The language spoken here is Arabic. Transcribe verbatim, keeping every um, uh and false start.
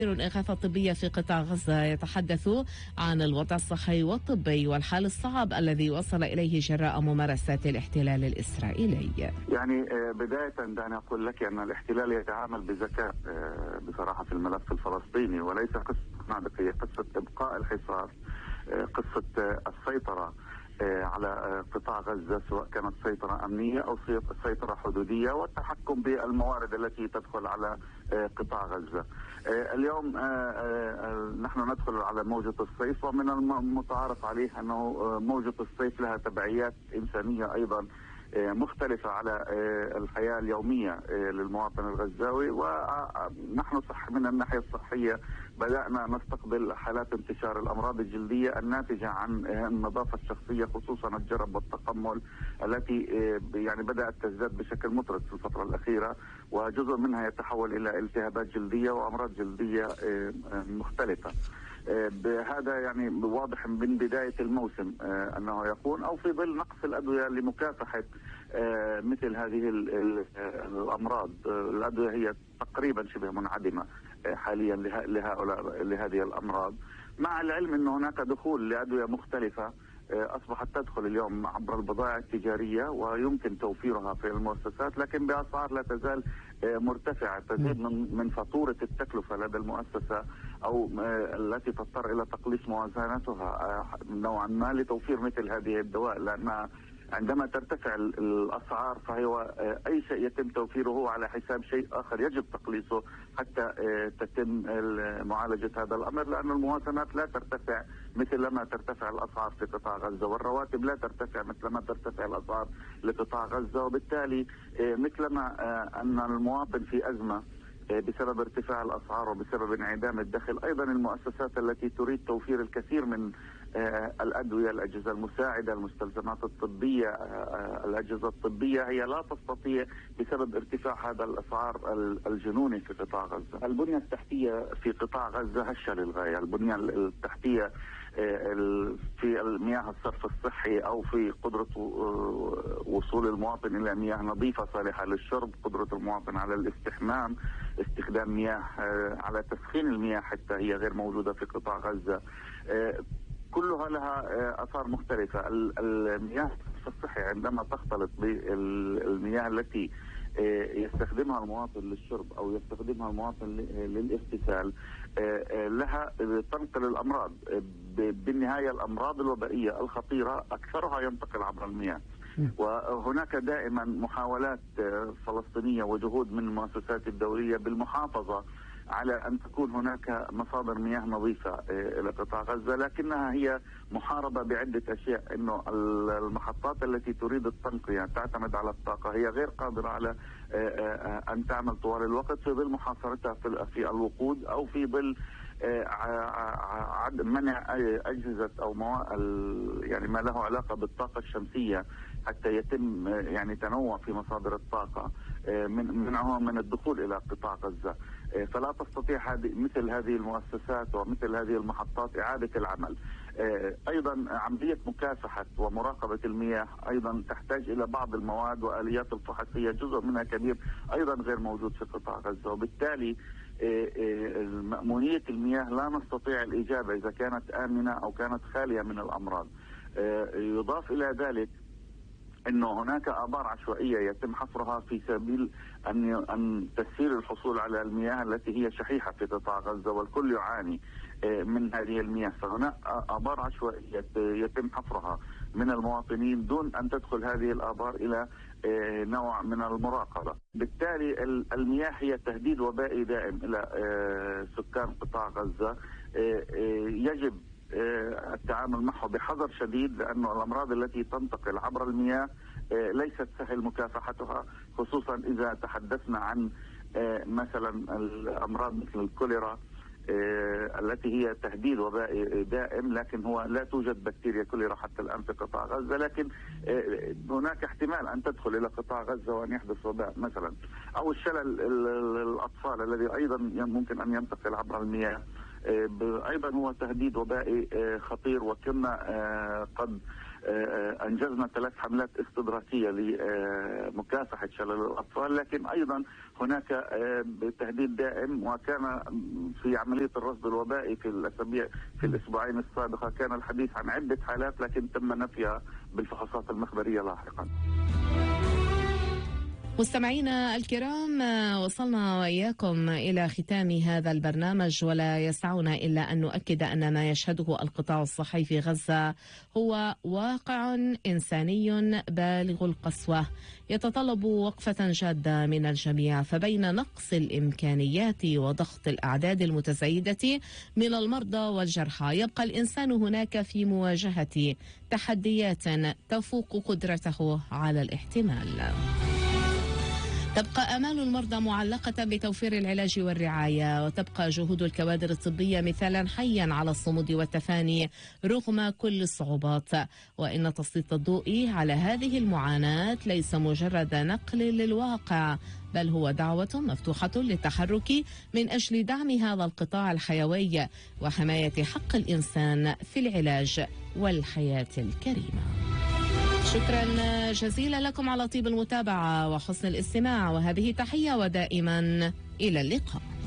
الإغاثة الطبية في قطاع غزة يتحدث عن الوضع الصحي والطبي والحال الصعب الذي وصل إليه جراء ممارسات الاحتلال الإسرائيلي. يعني بداية دعني أقول لك أن الاحتلال يتعامل بذكاء بصراحة في الملف الفلسطيني، وليس قصة معدقية، قصة إبقاء الحصار، قصة السيطرة على قطاع غزة، سواء كانت سيطرة أمنية أو سيطرة حدودية، والتحكم بالموارد التي تدخل على قطاع غزة. اليوم نحن ندخل على موجة الصيف، ومن المتعارف عليه أنه موجة الصيف لها تبعيات إنسانية أيضا مختلفة على الحياة اليومية للمواطن الغزاوي. ونحن صح من الناحية الصحية بدأنا نستقبل حالات انتشار الأمراض الجلدية الناتجة عن النظافة الشخصية، خصوصا الجرب والتقمل التي يعني بدأت تزداد بشكل مطرد في الفترة الأخيرة، وجزء منها يتحول إلى التهابات جلدية وأمراض جلدية مختلفة. بهذا يعني واضح من بداية الموسم أنه يكون أو في ظل نقص الأدوية لمكافحة مثل هذه الأمراض. الأدوية هي تقريبا شبه منعدمة حاليا لهؤلاء لهذه الأمراض، مع العلم أن هناك دخول لأدوية مختلفة أصبحت تدخل اليوم عبر البضائع التجارية ويمكن توفيرها في المؤسسات، لكن بأسعار لا تزال مرتفعة، تزيد من من فاتورة التكلفة لدى المؤسسة أو التي تضطر إلى تقليص موازنتها نوعا ما لتوفير مثل هذه الدواء، لأن عندما ترتفع الأسعار فهو أي شيء يتم توفيره على حساب شيء آخر يجب تقليصه حتى تتم معالجة هذا الأمر، لأن الموازنات لا ترتفع مثل ما ترتفع الأسعار في قطاع غزة، والرواتب لا ترتفع مثل ما ترتفع الأسعار لقطاع غزة، وبالتالي مثلما أن المواطن في أزمة بسبب ارتفاع الأسعار وبسبب انعدام الدخل، أيضا المؤسسات التي تريد توفير الكثير من الأدوية، الأجهزة المساعدة، المستلزمات الطبية، الأجهزة الطبية، هي لا تستطيع بسبب ارتفاع هذا الأسعار الجنوني في قطاع غزة. البنية التحتية في قطاع غزة هشة للغاية. البنية التحتية في المياه الصرف الصحي أو في قدرة وصول المواطن إلى مياه نظيفة صالحة للشرب، قدرة المواطن على الاستحمام، استخدام مياه على تسخين المياه حتى هي غير موجودة في قطاع غزة، كلها لها آثار مختلفة. المياه الصحية عندما تختلط بالمياه التي يستخدمها المواطن للشرب أو يستخدمها المواطن للاغتسال لها تنقل الأمراض. بالنهاية الأمراض الوبائية الخطيرة أكثرها ينتقل عبر المياه، وهناك دائما محاولات فلسطينية وجهود من المؤسسات الدولية بالمحافظة على أن تكون هناك مصادر مياه نظيفة إلى قطاع غزة، لكنها هي محاربة بعدة أشياء. إنه المحطات التي تريد التنقية تعتمد على الطاقة، هي غير قادرة على أن تعمل طوال الوقت في ظل محاصرتها في الوقود أو في ظل منع أجهزة أو يعني ما له علاقة بالطاقة الشمسية حتى يتم يعني تنوع في مصادر الطاقة من منعها من الدخول إلى قطاع غزة. فلا تستطيع هذه مثل هذه المؤسسات ومثل هذه المحطات إعادة العمل. أيضا عملية مكافحة ومراقبة المياه أيضا تحتاج إلى بعض المواد وآليات الفحصية، جزء منها كبير أيضا غير موجود في قطاع غزة، وبالتالي مأمونية المياه لا نستطيع الإجابة إذا كانت آمنة أو كانت خالية من الأمراض. يضاف إلى ذلك انه هناك ابار عشوائيه يتم حفرها في سبيل ان ان تسهيل الحصول على المياه التي هي شحيحه في قطاع غزه، والكل يعاني من هذه المياه. فهناك ابار عشوائيه يتم حفرها من المواطنين دون ان تدخل هذه الابار الى نوع من المراقبه. بالتالي المياه هي تهديد وبائي دائم الى سكان قطاع غزه، يجب التعامل معه بحذر شديد، لأنه الأمراض التي تنتقل عبر المياه ليست سهل مكافحتها، خصوصا إذا تحدثنا عن مثلا الأمراض مثل الكوليرا التي هي تهديد وبائي دائم، لكن هو لا توجد بكتيريا كوليرا حتى الآن في قطاع غزة، لكن هناك احتمال أن تدخل إلى قطاع غزة وأن يحدث وباء مثلا، أو الشلل الأطفال الذي أيضا ممكن أن ينتقل عبر المياه ايضا هو تهديد وبائي خطير. وكنا قد أنجزنا ثلاث حملات استدراكية لمكافحة شلل الأطفال، لكن أيضا هناك تهديد دائم. وكان في عملية الرصد الوبائي في الأسابيع في الأسبوعين السابقة كان الحديث عن عدة حالات لكن تم نفيها بالفحوصات المخبرية لاحقا. مستمعينا الكرام، وصلنا وإياكم إلى ختام هذا البرنامج، ولا يسعنا إلا أن نؤكد أن ما يشهده القطاع الصحي في غزة هو واقع إنساني بالغ القسوة يتطلب وقفة جادة من الجميع. فبين نقص الإمكانيات وضغط الأعداد المتزايدة من المرضى والجرحى، يبقى الإنسان هناك في مواجهة تحديات تفوق قدرته على الاحتمال. تبقى آمال المرضى معلقة بتوفير العلاج والرعاية، وتبقى جهود الكوادر الطبية مثالا حيا على الصمود والتفاني رغم كل الصعوبات. وإن تسليط الضوء على هذه المعاناة ليس مجرد نقل للواقع، بل هو دعوة مفتوحة للتحرك من أجل دعم هذا القطاع الحيوي وحماية حق الإنسان في العلاج والحياة الكريمة. شكرا جزيلا لكم على طيب المتابعة وحسن الاستماع، وهذه تحية ودائما إلى اللقاء.